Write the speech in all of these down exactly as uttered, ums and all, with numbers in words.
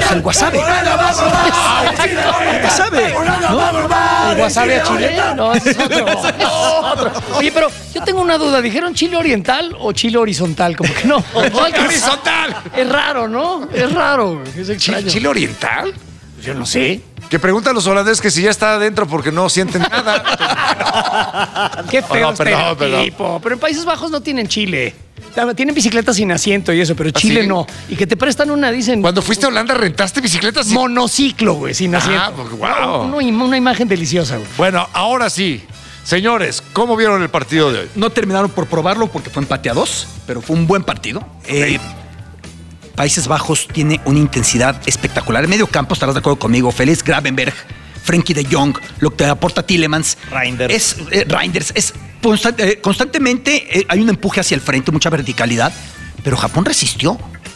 usa el wasabi. El wasabi, ¿no? ¿El wasabi a chile? No, ese es otro. otro. Oye, pero yo tengo una duda. ¿Dijeron chile oriental o chile horizontal? Como que no. ¡Horizontal! Es raro, ¿no? Es raro. Es extraño. ¿Chile oriental? Yo no sé. Que preguntan los holandeses que si ya está adentro porque no sienten nada. Qué feo Oh, no, perdón, estereotipo. Pero en Países Bajos no tienen chile. Tienen bicicletas sin asiento y eso, pero Chile ¿sí? no. Y que te prestan una, dicen... Cuando fuiste a Holanda, ¿rentaste bicicletas? Sin... Monociclo, güey, sin asiento. Ah, porque, wow. Una, una, una imagen deliciosa, güey. Bueno, ahora sí. Señores, ¿cómo vieron el partido de hoy? No terminaron por probarlo porque fue empate a dos, pero fue un buen partido. Eh, Países Bajos tiene una intensidad espectacular. En medio campo, estarás de acuerdo conmigo, Félix Gravenberch, Frenkie de Jong, lo que aporta Tielemans. Reinders. Es, eh, Reinders. Es constante, eh, constantemente eh, hay un empuje hacia el frente, mucha verticalidad, pero Japón resistió.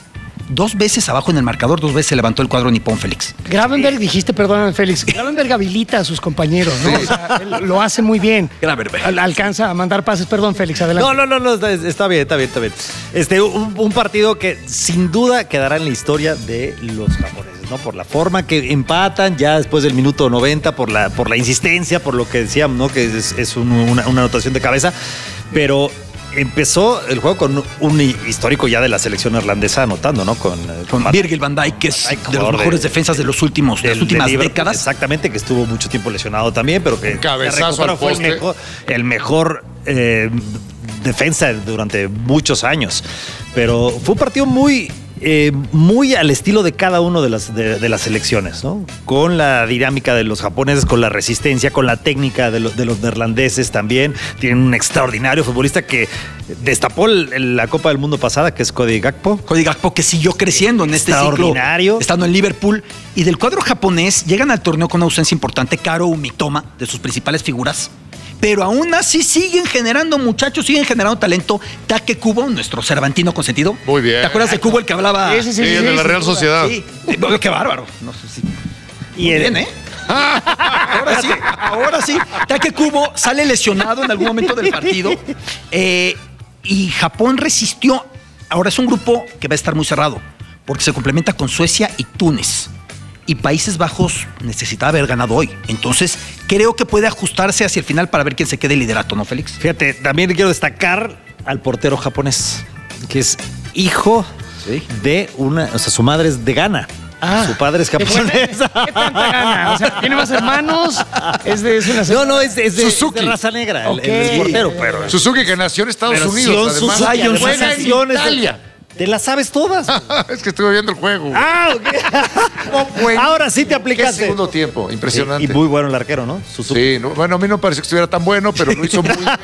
Dos veces abajo en el marcador, dos veces se levantó el cuadro nipón, Félix. Gravenberch, dijiste, perdóname, Félix. Gravenberch habilita a sus compañeros, ¿no? O sea, él lo hace muy bien. Gravenberch. Al- alcanza a mandar pases. Perdón, Félix, adelante. No, no, no, no, está, está bien, está bien, está bien. Este, un, un partido que sin duda quedará en la historia de los japoneses, ¿no? Por la forma que empatan ya después del minuto noventa, por la, por la insistencia, por lo que decíamos, ¿no? Que es, es un- una, una anotación de cabeza. Pero empezó el juego con un histórico ya de la selección irlandesa anotando, ¿no? Con, Con Virgil van Dijk, que es Van Dijk, de los jugador mejores de- defensas de los últimos, de las del- últimas del Liverpool, décadas. Exactamente, que estuvo mucho tiempo lesionado también, pero que Un cabezazo se recuperó, al fue el poste. mejor, el mejor eh, defensa durante muchos años. Pero fue un partido muy, eh, muy al estilo de cada uno de las, de, de las selecciones, ¿no? Con la dinámica de los japoneses, con la resistencia, con la técnica de los, de los neerlandeses también. Tienen un extraordinario futbolista que destapó el- el- la Copa del Mundo pasada, que es Cody Gakpo. Cody Gakpo, que siguió creciendo en este ciclo, Extraordinario. estando en Liverpool. Y del cuadro japonés llegan al torneo con una ausencia importante, Karo Umitoma, de sus principales figuras. Pero aún así siguen generando muchachos, siguen generando talento. Take Kubo, nuestro cervantino consentido. Muy bien. ¿Te acuerdas de Kubo, el que hablaba? Ese Sí, el de la Real Sociedad. Sí, Eh, bueno, qué bárbaro. No sé si... Y Muy el- bien, ¿eh? Ahora sí, ahora sí. Take Kubo sale lesionado en algún momento del partido. Eh, y Japón resistió. Ahora es un grupo que va a estar muy cerrado, porque se complementa con Suecia y Túnez. Y Países Bajos necesitaba haber ganado hoy. Entonces, creo que puede ajustarse hacia el final para ver quién se quede el liderato, ¿no, Félix? Fíjate, también quiero destacar al portero japonés, que es hijo Sí. de una, o sea, su madre es de Ghana. Ah, Su padre es ¿Qué, japonés. ¿Qué tanta gana? O sea, ¿tiene más hermanos? Es de, es una No, no, es, es de, es Suzuki. de raza negra, el- Ok. el, portero, pero. Suzuki, que nació en Estados pero Unidos, Sion además. Suzuki, Zion además, Juega en Sion es de- Italia. Te las sabes todas. Es que estuve viendo el juego. Ah, ok. Ahora sí te Qué aplicaste. segundo tiempo, impresionante. Y, y muy bueno el arquero, ¿no? Suzuki. Sí, no, bueno, a mí no pareció que estuviera tan bueno, pero lo hizo muy bien.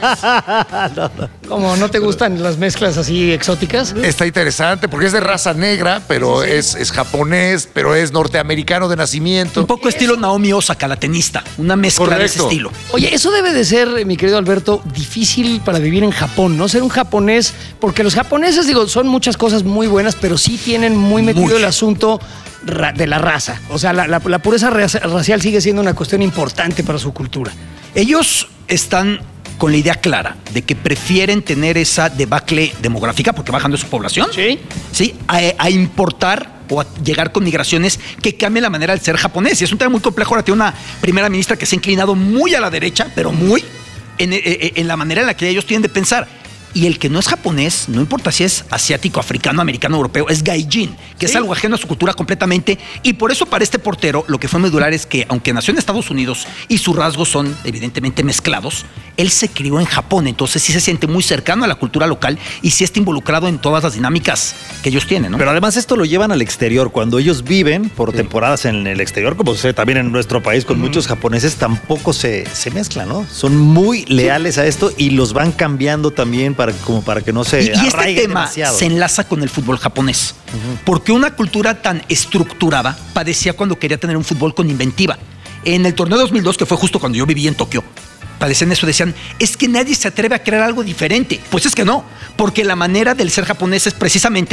¿Cómo no te gustan las mezclas así exóticas? Está interesante porque es de raza negra, pero Es, es japonés, pero es norteamericano de nacimiento. Un poco estilo Naomi Osaka, la tenista. Una mezcla de ese Correcto. estilo. Oye, eso debe de ser, mi querido Alberto, difícil para vivir en Japón, ¿no? Ser un japonés, porque los japoneses, digo, son muchas cosas muy buenas, pero sí tienen muy metido Mucho. el asunto ra- de la raza. O sea, la, la- la pureza raza- racial sigue siendo una cuestión importante para su cultura. Ellos están con la idea clara de que prefieren tener esa debacle demográfica porque bajan de su población. Sí. Sí, a, a importar o a llegar con migraciones que cambien la manera de ser japonés. Y es un tema muy complejo. Ahora tiene una primera ministra que se ha inclinado muy a la derecha, pero muy en, en- en la manera en la que ellos tienen de pensar. Y el que no es japonés, no importa si es asiático, africano, americano, europeo, es gaijin, que es algo ajeno a su cultura completamente. Y por eso para este portero lo que fue medular es que, aunque nació en Estados Unidos y sus rasgos son evidentemente mezclados, él se crió en Japón. Entonces sí se siente muy cercano a la cultura local y sí está involucrado en todas las dinámicas que ellos tienen, ¿no? Pero además esto lo llevan al exterior. Cuando ellos viven por temporadas en el exterior, como sucede también en nuestro país con muchos japoneses, tampoco se, se mezclan, ¿no? Son muy leales a esto y los van cambiando también para, como para que no se Y, y este arraiguen tema demasiado. se enlaza con el fútbol japonés. Porque una cultura tan estructurada padecía cuando quería tener un fútbol con inventiva. En el torneo dos mil dos, que fue justo cuando yo viví en Tokio, padecían eso, decían, es que nadie se atreve a crear algo diferente. Pues es que no, porque la manera del ser japonés es precisamente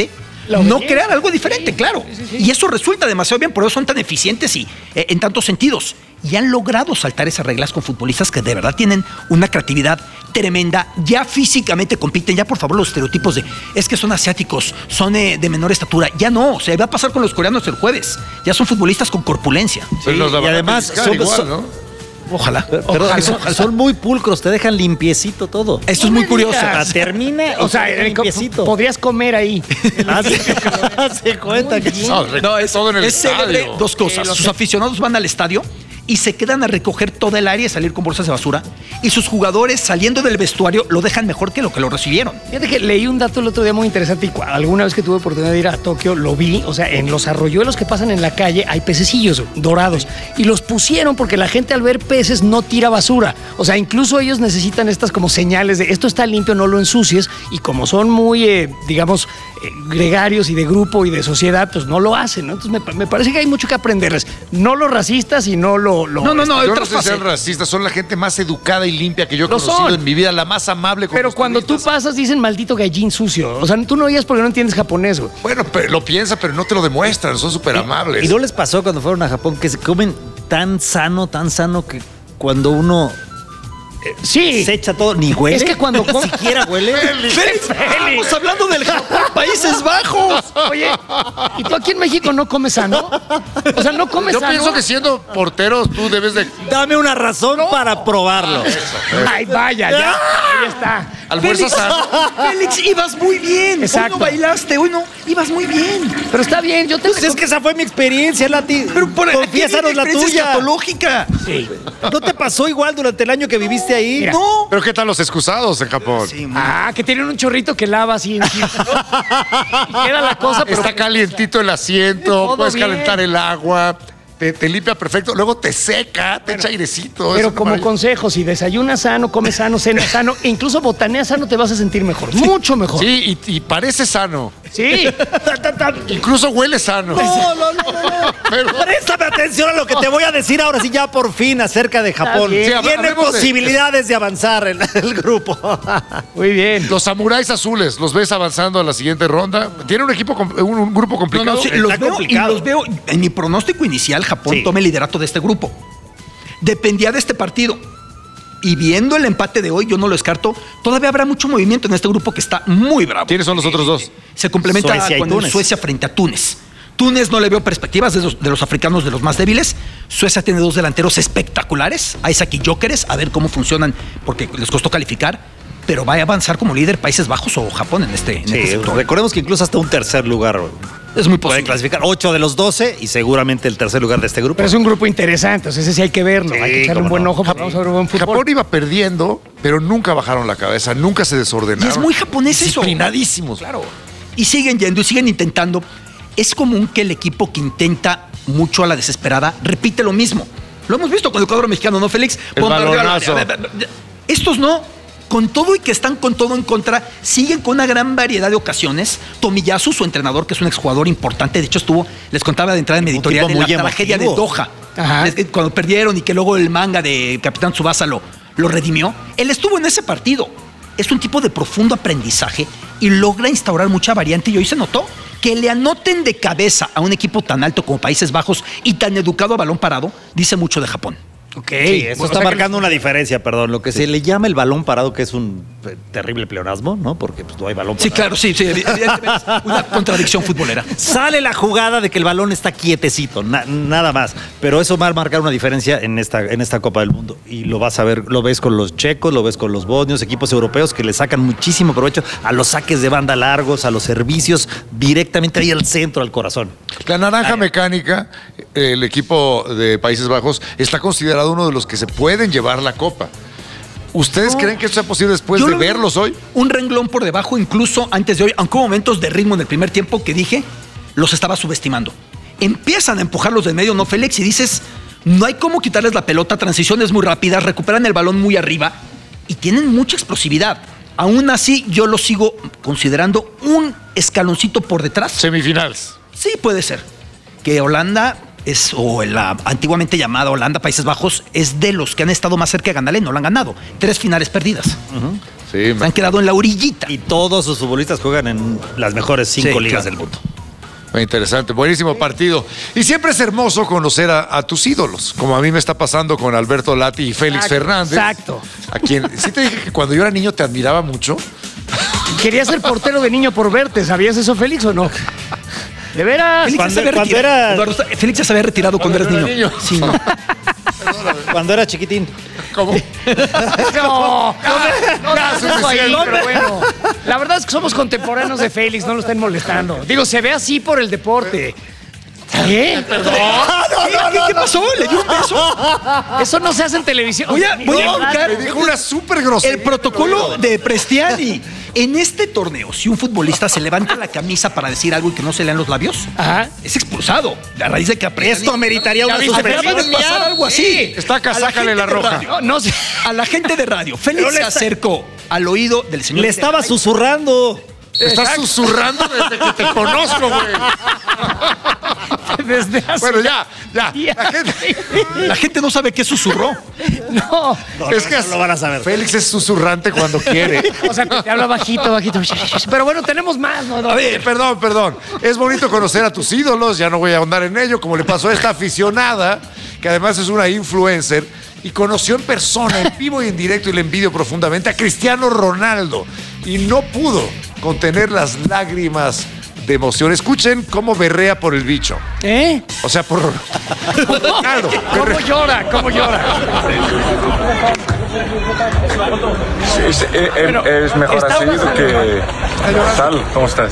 La no obediencia. crear algo diferente, Sí, claro. sí, sí, sí. Y eso resulta demasiado bien, por eso son tan eficientes y eh, en tantos sentidos. Y han logrado saltar esas reglas con futbolistas que de verdad tienen una creatividad tremenda. Ya físicamente compiten, ya por favor los estereotipos de es que son asiáticos, son eh, de menor estatura. Ya no, se va a pasar con los coreanos el jueves. Ya son futbolistas con corpulencia. Pero nos la y van a además pellizcar son- igual, son- ¿no? Ojalá. Pero ojalá, son, ojalá. son muy pulcros, te dejan limpiecito todo. Esto es No muy me curioso. digas. Ah, termina O sea, y te deja eh, co- limpiecito. podrías comer ahí. Se cuenta que No, re- No, es, todo en el es célebre estadio. dos cosas. Sí, lo Sus sé. aficionados van al estadio y se quedan a recoger toda el área y salir con bolsas de basura. Y sus jugadores saliendo del vestuario lo dejan mejor que lo que lo recibieron. Fíjate que leí un dato el otro día muy interesante y cu- alguna vez que tuve oportunidad de ir a Tokio lo vi. O sea, en los arroyuelos que pasan en la calle hay pececillos dorados y los pusieron porque la gente al ver peces no tira basura. O sea, incluso ellos necesitan estas como señales de esto está limpio, no lo ensucies. Y como son muy, eh, digamos, eh, gregarios y de grupo y de sociedad, pues no lo hacen, ¿no? Entonces me, pa- me parece que hay mucho que aprenderles. No los racistas y no lo... lo- No, no, no, el Yo no sé si traspase. sean racistas, son la gente más educada y limpia que yo he Lo conocido son. en mi vida, la más amable con Pero los cuando tú turistas. pasas dicen maldito gallín sucio. O sea, tú no oías porque no entiendes japonés, güey. Bueno, pero lo piensa, pero no te lo demuestran, son súper amables. ¿Y no les pasó cuando fueron a Japón que se comen tan sano, tan sano que cuando uno Sí. se echa todo, ni huele? Es que cuando com- Ni siquiera huele. Félix, estamos hablando del Japón, Países Bajos. Oye, ¿y tú aquí en México no comes sano? O sea, no comes Yo sano. pienso que siendo portero tú debes de... Dame una razón para probarlo. Ay, vaya, ya. Ahí está. Almuerza Félix, sano. Félix, ibas muy bien. Exacto. Hoy no bailaste, hoy no. Ibas muy bien. Pero está bien, yo te Pues es que esa fue mi experiencia, Lati. Pero por Confiésanos la experiencia tuya. escatológica. Sí. ¿No te pasó igual durante el año que viviste ahí? Mira. No. Pero ¿qué tal los excusados en Japón? Sí, muy- Ah, que tienen un chorrito que lava así encima. Y queda la cosa, pero Está calientito el asiento, Todo puedes bien. calentar el agua, te, te limpia perfecto, luego te seca, te echa airecito. es Pero una como maravilla. consejo, si desayunas sano, comes sano, cenas sano, e incluso botaneas sano, te vas a sentir mejor. Mucho mejor. Sí, y, y parece sano. Sí. Incluso huele sano. No, no, no, no, no. Pero- Préstame atención a lo que te voy a decir ahora sí ya por fin acerca de Japón. bien. Sí, Tiene hablemos de- posibilidades de avanzar en el grupo. Muy bien. Los samuráis azules, ¿los ves avanzando a la siguiente ronda? ¿Tiene un equipo, com- un, un grupo No, complicado? no, sí, Está los veo, y complicado. los veo. En mi pronóstico inicial, Japón Sí. toma el liderato de este grupo. Dependía de este partido. Y viendo el empate de hoy, yo no lo descarto. Todavía habrá mucho movimiento en este grupo que está muy bravo. ¿Quiénes son los otros dos? Se complementa Suecia y con el Túnez. Suecia frente a Túnez. Túnez no le veo perspectivas de los, de los africanos de los más débiles. Suecia tiene dos delanteros espectaculares, Isaac y Gyökeres, a ver cómo funcionan porque les costó calificar. Pero va a avanzar como líder Países Bajos o Japón en este, en este Sí, sector. recordemos que incluso hasta un tercer lugar Es muy puede posible. clasificar. Ocho de los doce y seguramente el tercer lugar de este grupo. Pero es un grupo interesante, o sea, ese sí hay que verlo. Sí, hay que echarle un cómo buen no. ojo porque vamos a ver un buen fútbol. Japón iba perdiendo, pero nunca bajaron la cabeza, nunca se desordenaron. Y es muy japonés eso. Disciplinadísimos. Claro. Y siguen yendo y siguen intentando. Es común que el equipo que intenta mucho a la desesperada repite lo mismo. Lo hemos visto con el cuadro mexicano, ¿no, Félix? El Bombardeo a la- balonazo. Estos no. Con todo y que están con todo en contra, siguen con una gran variedad de ocasiones. Tomiyasu, su entrenador, que es un exjugador importante, de hecho estuvo, les contaba de entrada en mi Un editorial tipo de la muy tragedia de emotivo. Doha. Ajá. Les- Cuando perdieron y que luego el manga de Capitán Tsubasa lo, lo redimió. Él estuvo en ese partido. Es un tipo de profundo aprendizaje y logra instaurar mucha variante. Y hoy se notó que le anoten de cabeza a un equipo tan alto como Países Bajos y tan educado a balón parado, dice mucho de Japón. Ok. Sí, eso O está sea que- marcando una diferencia, perdón. Lo que se le llama el balón parado, que es un eh, terrible pleonasmo, ¿no? Porque pues, no hay balón Sí, parado. claro, sí, sí, evidentemente es una contradicción futbolera. Sale la jugada de que el balón está quietecito, na- nada más. Pero eso va a marcar una diferencia en esta, en esta Copa del Mundo. Y lo vas a ver, lo ves con los checos, lo ves con los bosnios, equipos europeos que le sacan muchísimo provecho a los saques de banda largos, a los servicios directamente ahí al centro, al corazón. La naranja mecánica, el equipo de Países Bajos, está considerado uno de los que se pueden llevar la copa. ¿Ustedes No. creen que esto sea posible después Yo de lo veo verlos hoy? Un renglón por debajo, incluso antes de hoy, aunque hubo momentos de ritmo en el primer tiempo que dije, los estaba subestimando. Empiezan a empujarlos del medio, ¿no, Félix? Y dices, no hay cómo quitarles la pelota, transiciones muy rápidas, recuperan el balón muy arriba y tienen mucha explosividad. Aún así, yo los sigo considerando un escaloncito por detrás. Semifinales. Sí, puede ser. Que Holanda es, o la antiguamente llamada Holanda, Países Bajos, es de los que han estado más cerca de ganarle y no la han ganado. Tres finales perdidas. Sí, Se han quedado en la orillita. Y todos sus futbolistas juegan en las mejores cinco Sí, ligas claro. del mundo. muy interesante, buenísimo partido. Y siempre es hermoso conocer a, a tus ídolos, como a mí me está pasando con Alberto Lati y Félix Exacto, Fernández. exacto. A quien sí te dije que cuando yo era niño te admiraba mucho. Quería ser portero de niño por verte. ¿Sabías eso, Félix, o no? De veras. Félix ya Cuando- se había cuando retirado. era- Eduardo, Félix ya se había retirado cuando eras Cuando niño. era niño. Sí, no. Cuando era chiquitín. ¿Cómo? No, no, no, Ya, no, eso ahí, suficiente. pero bueno. La verdad es que somos contemporáneos de Félix, no lo estén molestando. Digo, se ve así por el deporte. ¿Qué? ¿Qué, qué- qué pasó? ¿Le dio un beso? Eso no se hace en televisión. Voy a- voy a No, buscar- Me dijo una súper grosería. El protocolo de Prestiani. En este torneo, si un futbolista se levanta la camisa para decir algo y que no se lean los labios, Ajá. es expulsado. A raíz de que a Prestiani- Esto ameritaría una ¿Ya viste? suspensión. Acaba de pasar algo así. Está acá, A la sácale gente la de roja. radio, No, no sé. A la gente de radio, Félix Pero le se está- acercó al oído del señor. Le estaba Videgaray. susurrando. Estás susurrando desde que te conozco, güey. Desde hace Bueno, ya, ya. días. La gente- La gente no sabe qué susurró. No. No, es no, que no lo van a saber. Félix es susurrante cuando quiere. O sea, que te habla bajito, bajito. Pero bueno, tenemos más, ¿no? A ver, perdón, perdón. Es bonito conocer a tus ídolos, ya no voy a ahondar en ello, como le pasó a esta aficionada, que además es una influencer, y conoció en persona, en vivo y en directo, y le envidio profundamente, a Cristiano Ronaldo. Y no pudo contener las lágrimas de emoción. Escuchen cómo berrea por el bicho. ¿Eh? O sea, por, por Ronaldo. ¿Cómo Berrea. llora? ¿Cómo llora? Es, es- es mejor está así pasando. que... Sal, ¿cómo estás?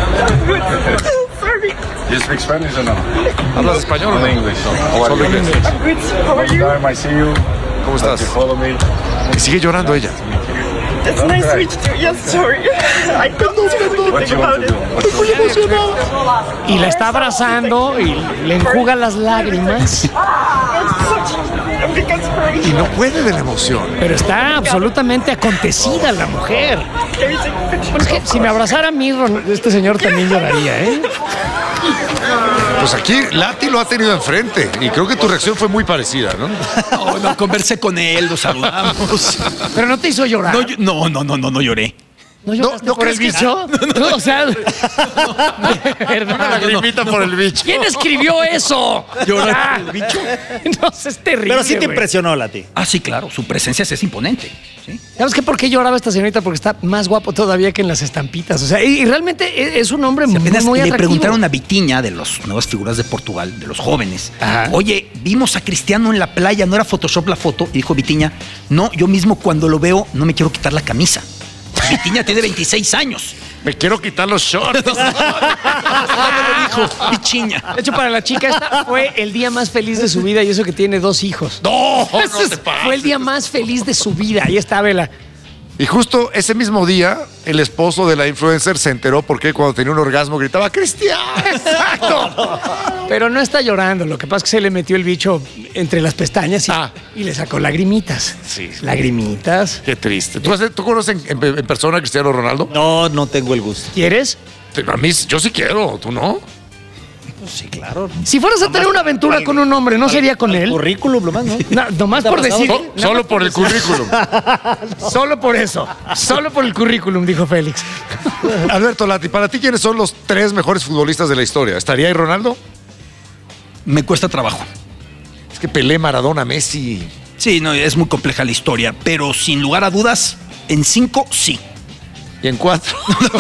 You speak Spanish or no? ¿Hablas español o no? Only English. How are Solo you? inglés. Long time I see you. ¿Cómo estás? You follow me. Y sigue llorando ella. It's nice to meet you. Yes, sorry. I don't know What anything you want about to do? it. What you want to do? Y la está abrazando y le enjuga las lágrimas. It's such a big inspiration. Y no puede de la emoción. Pero está absolutamente acontecida la mujer. Can we take a picture? Bueno, es que si me abrazara a mí, Ron- este señor también lloraría, ¿eh? Pues aquí Lati lo ha tenido enfrente. Y creo que tu reacción fue muy parecida, ¿no? No, no, conversé con él, lo saludamos. Pero no te hizo llorar. No, yo- no, no, no, no, no lloré. ¿No lloraste no por el crees que- bicho? No, o sea, de verdad. Una lagrimita por el bicho. ¿Quién escribió eso? ¿Llorar Ya. por el bicho? No, eso es terrible. Pero sí te güey. impresionó, Lati. Ah, sí, claro, su presencia sí es imponente. ¿sí? ¿Sabes qué? ¿Por qué lloraba esta señorita? Porque está más guapo todavía que en las estampitas. O sea, y, y realmente e- es un hombre muy, Apenas muy le atractivo. preguntaron a Vitiña, de las nuevas figuras de Portugal, de los jóvenes. Ajá. Oye, vimos a Cristiano en la playa, ¿no era Photoshop la foto? Y dijo Vitiña, no, yo mismo cuando lo veo no me quiero quitar la camisa. Vitiña tiene veintiséis años. Me quiero quitar los shorts. Lo dijo Vitiña. De hecho, para la chica esta fue el día más feliz de su vida y eso que tiene dos hijos. No, no Ese es- te pases. fue el día más feliz de su vida. Ahí está, Vela. Y justo ese mismo día, el esposo de la influencer se enteró porque cuando tenía un orgasmo gritaba ¡Cristiano! ¡Exacto! Pero no está llorando. Lo que pasa es que se le metió el bicho entre las pestañas y, Ah. y le sacó lagrimitas. Sí. Lagrimitas. Qué triste. ¿Tú, has- tú conoces en, en- en persona a Cristiano Ronaldo? No, no tengo el gusto. ¿Quieres? A mí, yo sí quiero, ¿tú no? Pues sí, claro. Si fueras a tener una aventura con un hombre, ¿no sería con él? Currículum, nomás, ¿no? No, nomás por decir. So- solo por el currículum. Solo por eso. Solo por el currículum, dijo Félix. Alberto Lati, para ti, ¿quiénes son los tres mejores futbolistas de la historia? ¿Estaría ahí Ronaldo? Me cuesta trabajo. Es que Pelé, Maradona, Messi. Sí, no, es muy compleja la historia, pero sin lugar a dudas, en cinco, sí. Y en cuatro.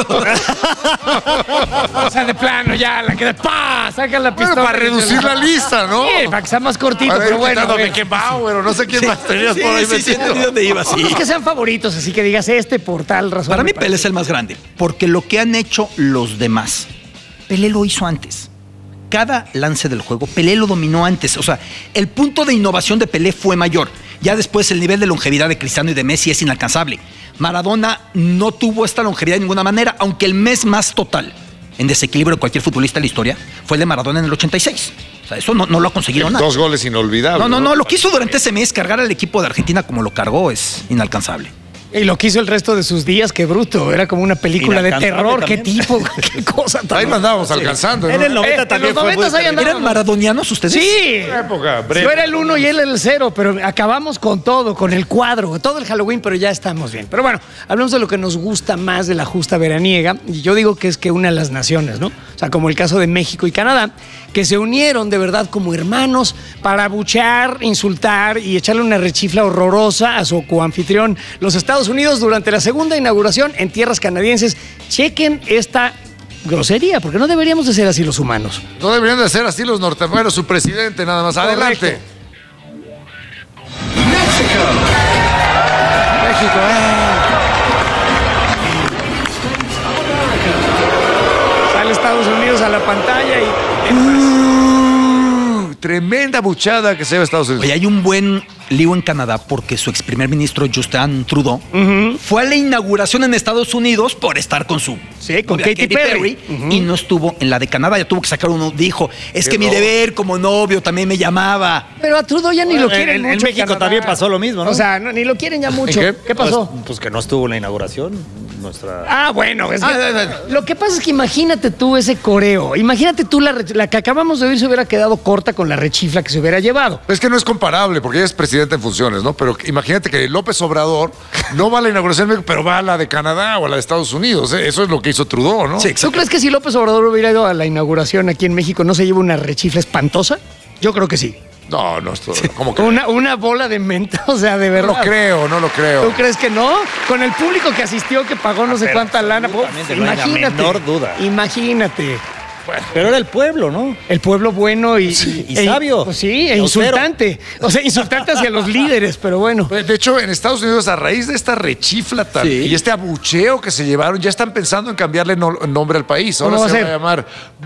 O sea, de plano, ya, la que ¡pa! Saca la Bueno, pistola. para reducir la lista, ¿no? Sí, para que sea más cortito, Para ir pero bueno. quitando a ver. Beckenbauer o no sé quién más tenías por ahí sí, sí, metido. entendí dónde iba, sí. Es que sean favoritos, así que digas este por tal razón. Para me mí parece. Pelé es el más grande, porque lo que han hecho los demás, Pelé lo hizo antes. Cada lance del juego, Pelé lo dominó antes. O sea, el punto de innovación de Pelé fue mayor. Ya después el nivel de longevidad de Cristiano y de Messi es inalcanzable. Maradona no tuvo esta longevidad de ninguna manera, aunque el mes más total en desequilibrio de cualquier futbolista de la historia fue el de Maradona en el ochenta y seis. O sea, eso no, no lo ha conseguido nadie. Dos goles inolvidables. No, no, no, lo que hizo durante ese mes cargar al equipo de Argentina como lo cargó es inalcanzable. Y lo que hizo el resto de sus días, qué bruto. Era como una película de terror. Qué también. tipo, qué cosa tan... Ahí lo andábamos alcanzando, ¿no? En el noventa Eh, en también los fue muy noventas ahí terrible. andábamos. ¿Eran maradonianos ustedes? Sí. Una época breve. Yo era el uno y él era el cero, pero acabamos con todo, con el cuadro, todo el Halloween, pero ya estamos bien. Pero bueno, hablamos de lo que nos gusta más de la justa veraniega, y yo digo que es que une a las naciones, ¿no? O sea, como el caso de México y Canadá, que se unieron de verdad como hermanos para abuchear, insultar y echarle una rechifla horrorosa a su coanfitrión, los Estados Unidos, durante la segunda inauguración en tierras canadienses. Chequen esta grosería, porque no deberíamos de ser así los humanos. No deberían de ser así los norteamericanos, su presidente nada más. Adelante. Correcto. México, eh. Sale Estados Unidos a la pantalla y... Uh, tremenda buchada que se lleva Estados Unidos. Oye, hay un buen lío en Canadá porque su ex primer ministro Justin Trudeau fue a la inauguración en Estados Unidos por estar con su Sí, con novia, Katy Perry. y no estuvo en la de Canadá. Ya tuvo que sacar uno. Dijo, es Qué que mi robo. deber como novio también me llamaba. Pero a Trudeau ya ni lo Bueno, quieren en- en mucho. México Canadá. también pasó lo mismo, ¿no? O sea, no, ni lo quieren ya mucho. qué? ¿Qué, pasó? Pues, pues que no estuvo en la inauguración. Nuestra. Ah, bueno, es que- Ah, ah, ah. lo que pasa es que imagínate tú ese coreo, imagínate tú la, re- la que acabamos de oír se hubiera quedado corta con la rechifla que se hubiera llevado. Es que no es comparable, porque ella es presidente en funciones, ¿no? Pero imagínate que López Obrador no va a la inauguración de México, pero va a la de Canadá o a la de Estados Unidos. ¿eh? Eso es lo que hizo Trudeau, ¿no? Sí, ¿Tú crees que si López Obrador hubiera ido a la inauguración aquí en México no se lleva una rechifla espantosa? Yo creo que sí. No, no, esto, ¿cómo que? Una, una bola de menta, o sea, de No verdad. lo creo, no lo creo. ¿Tú crees que no? Con el público que asistió, que pagó no sé pero cuánta lana. Pues, absolutamente, no hay la imagínate. menor duda. Imagínate. Pero era el pueblo, ¿no? El pueblo bueno y, y sabio. Pues sí, e Y austero. insultante. O sea, insultante hacia los líderes, pero bueno. De hecho, en Estados Unidos, a raíz de esta rechifla tan- Sí. y este abucheo que se llevaron, ya están pensando en cambiarle no- nombre al país. Ahora ¿Cómo va se a va a ser? llamar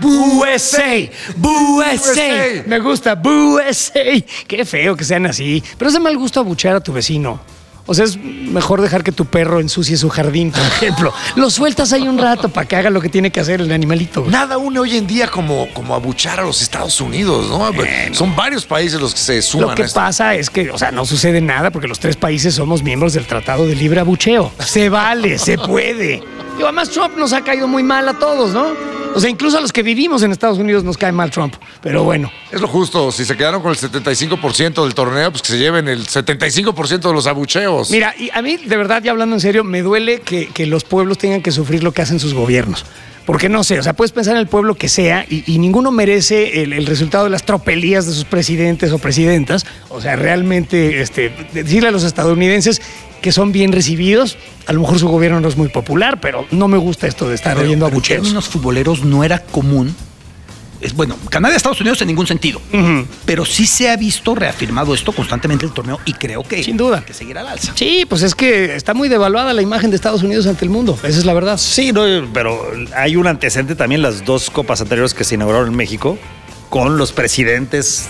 U S A, U S A. U S A. Me gusta, U S A. Qué feo que sean así. Pero es de mal gusto abuchear a tu vecino. O sea, es mejor dejar que tu perro ensucie su jardín, por ejemplo. Lo sueltas ahí un rato para que haga lo que tiene que hacer el animalito. Nada une hoy en día como, como abuchar a los Estados Unidos, ¿no? Son varios países los que se suman Lo que a esto. pasa es que, o sea, no sucede nada porque los tres países somos miembros del Tratado de Libre Abucheo. Se vale, se puede. Y además Trump nos ha caído muy mal a todos, ¿no? O sea, incluso a los que vivimos en Estados Unidos nos cae mal Trump. Pero bueno. Es lo justo. Si se quedaron con el setenta y cinco por ciento del torneo, pues que se lleven el setenta y cinco por ciento de los abucheos. Mira, y a mí, de verdad, ya hablando en serio, me duele que, que los pueblos tengan que sufrir lo que hacen sus gobiernos. Porque no sé, o sea, puedes pensar en el pueblo que sea y, y ninguno merece el, el resultado de las tropelías de sus presidentes o presidentas. O sea, realmente este, decirle a los estadounidenses que son bien recibidos, a lo mejor su gobierno no es muy popular, pero no me gusta esto de estar Pero- oyendo pero en abucheos. términos futboleros no era común. Es, bueno, Canadá y Estados Unidos en ningún sentido. Ujú. Pero sí se ha visto reafirmado esto constantemente el torneo y creo que Sin duda. hay que seguir al alza. Sí, pues es que está muy devaluada la imagen de Estados Unidos ante el mundo. Esa es la verdad. Sí, no, pero hay un antecedente también, las dos copas anteriores que se inauguraron en México, con los presidentes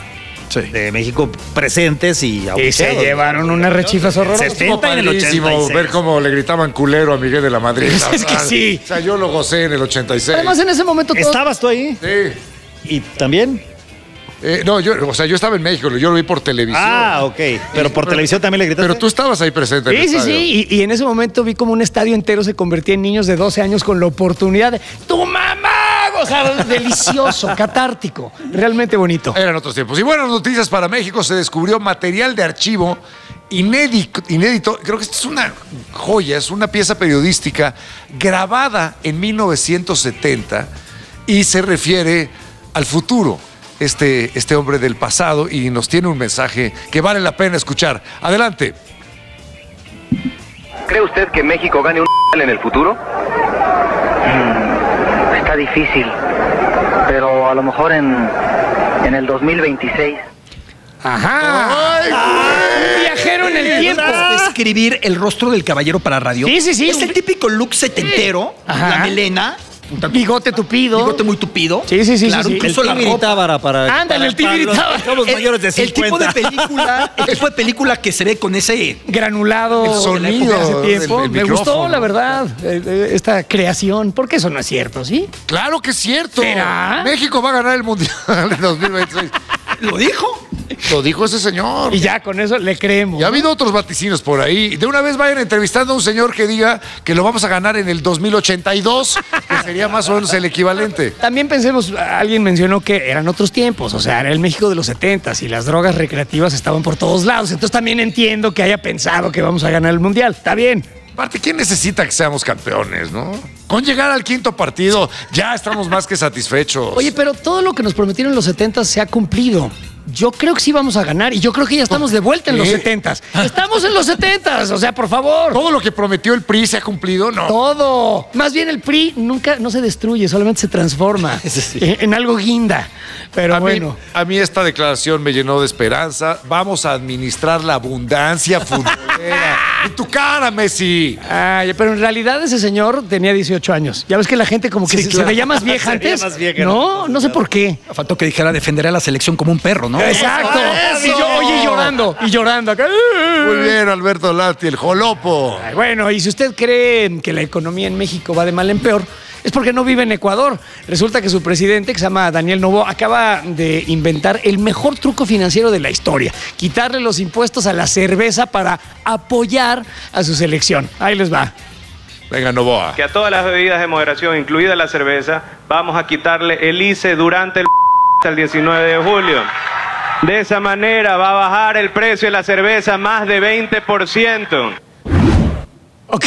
de México presentes y Y se abucheados. llevaron unas rechiflas horrorosas. Estuvo Estuvo en el padrísimo ochenta y seis. ver cómo le gritaban culero a Miguel de la Madrid. Es que sí. O sea, yo lo gocé en el ochenta y seis. Además, en ese momento todos- ¿Estabas tú ahí? Sí. ¿Y también? Eh, no, yo, o sea, yo estaba en México, yo lo vi por televisión. Ah, ok. Pero por televisión también le gritaste. Pero tú estabas ahí presente en el Sí, sí, estadio. sí. Y, y en ese momento vi como un estadio entero se convertía en niños de doce años con la oportunidad de ¡tu mamá! O sea, delicioso, catártico. Realmente bonito. Eran otros tiempos. Y buenas noticias para México. Se descubrió material de archivo inédito, inédito. Creo que esta es una joya, es una pieza periodística grabada en mil novecientos setenta y se refiere al futuro. Este, este hombre del pasado y nos tiene un mensaje que vale la pena escuchar. Adelante. ¿Cree usted que México gane un en el futuro? Está difícil, pero a lo mejor en, en el dos mil veintiséis. Ajá. Un viajero en el tiempo. Describir el rostro del caballero para radio. Sí, sí, sí. Es el típico look setentero, Ajá. la melena, un tanto- Bigote tupido. bigote muy tupido. Sí, sí, sí, Claro, sí, sí. incluso El la Tigre ropa. Tábara para. Ándale, para- el Tigre para los- Tábara. Somos El- mayores de el tipo de cincuenta. película, el tipo de película que se ve con ese Granulado. El sonido de ese tiempo. del- del Me gustó, micrófono. la verdad, eh, eh, esta creación. Porque eso no es cierto, ¿sí? Claro que es cierto. ¿Será? México va a ganar el Mundial en dos mil veintiséis. ¿Lo dijo? Lo dijo ese señor. Y ya con eso le creemos. Y ha habido otros vaticinios por ahí. De una vez vayan entrevistando a un señor que diga que lo vamos a ganar en el dos mil ochenta y dos, que sería más o menos el equivalente. También pensemos, alguien mencionó que eran otros tiempos, o sea, era el México de los setentas y las drogas recreativas estaban por todos lados. Entonces también entiendo que haya pensado que vamos a ganar el Mundial. Está bien. Aparte, ¿quién necesita que seamos campeones, no? Con llegar al quinto partido ya estamos más que satisfechos. Oye, pero todo lo que nos prometieron en los setentas se ha cumplido. Yo creo que sí vamos a ganar y yo creo que ya estamos de vuelta en los ¿Qué? setentas. Estamos en los setentas, o sea, por favor. ¿Todo lo que prometió el P R I se ha cumplido? No. Todo. Más bien el P R I nunca no se destruye, solamente se transforma Sí. en, en algo guinda. Pero A mí, bueno. a mí esta declaración me llenó de esperanza. Vamos a administrar la abundancia futbolera. ¡En tu cara, Messi! Ay, pero en realidad ese señor tenía dieciocho años. Ya ves que la gente como que Sí, se, claro. se veía más vieja Se veía antes. más vieja, no, no sé por qué. Faltó que dijera defender a la selección como un perro, ¿no? Exacto. ¡Eso! Y yo, oye, llorando, y llorando acá. Muy bien, Alberto Lati, el jolopo. Ay, bueno, y si usted cree que la economía en México va de mal en peor, es porque no vive en Ecuador. Resulta que su presidente, que se llama Daniel Noboa, acaba de inventar el mejor truco financiero de la historia: quitarle los impuestos a la cerveza para apoyar a su selección. Ahí les va. Venga, Novoa. Que a todas las bebidas de moderación, incluida la cerveza, vamos a quitarle el I C E durante el hasta el diecinueve de julio. De esa manera va a bajar el precio de la cerveza más de veinte por ciento. Ok.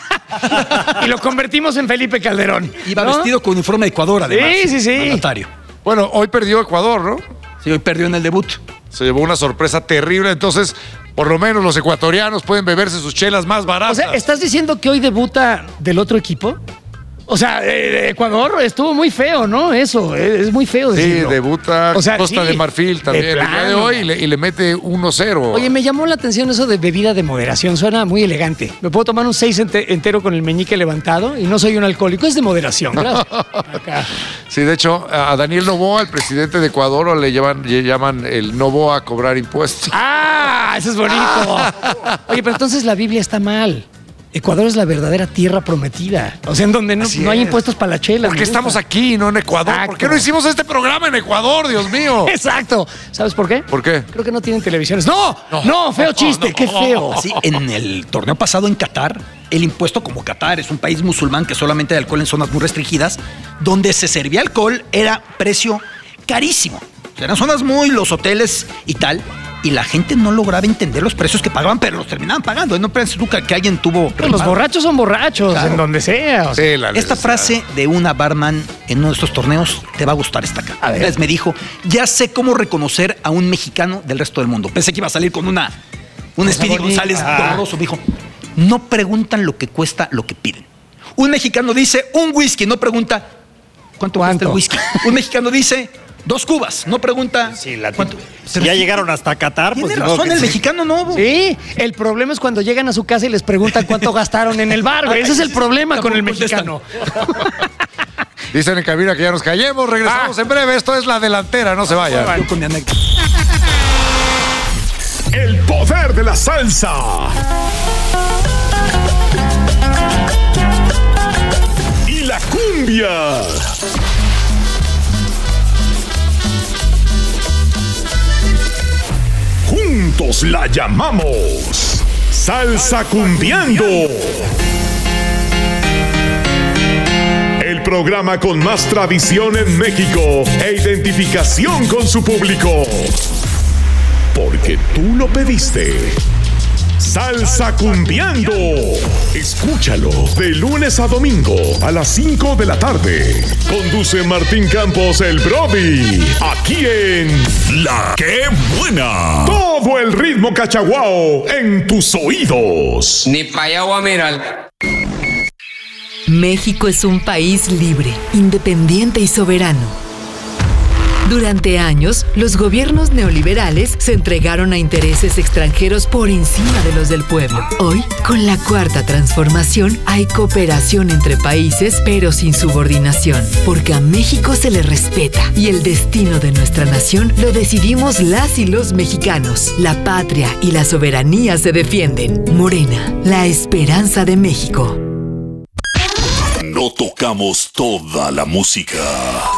Y lo convertimos en Felipe Calderón. Iba ¿no? vestido con uniforme de Ecuador, además. Sí, sí, sí. Mandatario. Bueno, hoy perdió Ecuador, ¿no? Sí, hoy perdió en el debut. Se llevó una sorpresa terrible, entonces por lo menos los ecuatorianos pueden beberse sus chelas más O baratas. sea, ¿estás diciendo que hoy debuta del otro equipo? O sea, eh, Ecuador estuvo muy feo, ¿no? Eso, eh, es muy feo Sí, decirlo. debuta O sea, Costa sí, de Marfil también de el día de plano. hoy y le, y le mete uno cero. Oye, me llamó la atención eso de bebida de moderación. Suena muy elegante. Me puedo tomar un seis ente- entero con el meñique levantado y no soy un alcohólico. Es de moderación, gracias. Acá. Sí, de hecho, a Daniel Noboa, el presidente de Ecuador, le llaman, le llaman el Noboa a cobrar impuestos. ¡Ah! Eso es bonito. Oye, pero entonces la Biblia está mal. Ecuador es la verdadera tierra prometida. O sea, en donde no, Así no hay es. impuestos para la chela. ¿Por qué me gusta. estamos aquí y no en Ecuador? Exacto. ¿Por qué no hicimos este programa en Ecuador, Dios mío? Exacto. ¿Sabes por qué? ¿Por qué? Creo que no tienen televisiones. ¡No! No. ¡No! ¡Feo chiste! No. ¡Qué feo! Sí, en el torneo pasado en Qatar, el impuesto, como Qatar es un país musulmán que solamente hay alcohol en zonas muy restringidas, donde se servía alcohol era precio carísimo. O sea, eran zonas muy, los hoteles y tal, y la gente no lograba entender los precios que pagaban, pero los terminaban pagando. No pienses tú que que alguien tuvo... Pero los borrachos son borrachos, Claro. en donde sea. O sea, Sí, la Esta necesidad. frase de una barman en uno de estos torneos te va a gustar esta acá. A ver. Entonces me dijo, ya sé cómo reconocer a un mexicano del resto del mundo. Pensé que iba a salir con una un Cosa Speedy bonita. González doloroso. Me dijo, no preguntan lo que cuesta lo que piden. Un mexicano dice un whisky, no pregunta cuánto, cuesta ¿Cuánto? el whisky. Un mexicano dice dos cubas, no pregunta Sí, la cuánto. Si ya llegaron hasta Qatar, Tiene pues ni modo razón, que el sí. mexicano no. Sí, el problema es cuando llegan a su casa y les preguntan cuánto gastaron en el bar, güey. Ese es el problema con el mexicano. Dicen en cabina que ya nos callemos, regresamos Ah. en breve. Esto es La Delantera, no se vayan. Yo con mi anécdota. El poder de la salsa. Y la cumbia. Juntos la llamamos Salsa Cumbiando. El programa con más tradición en México e identificación con su público. Porque tú lo pediste. Salsa Cumbiando. Escúchalo de lunes a domingo a las cinco de la tarde. Conduce Martín Campos, el Brody. Aquí en La Que Buena. Todo el ritmo cachaguao en tus oídos. Ni pa' allá voy a mirar. México es un país libre, independiente y soberano. Durante años, los gobiernos neoliberales se entregaron a intereses extranjeros por encima de los del pueblo. Hoy, con la Cuarta Transformación, hay cooperación entre países, pero sin subordinación, porque a México se le respeta y el destino de nuestra nación lo decidimos las y los mexicanos. La patria y la soberanía se defienden. Morena, la esperanza de México. No tocamos toda la música.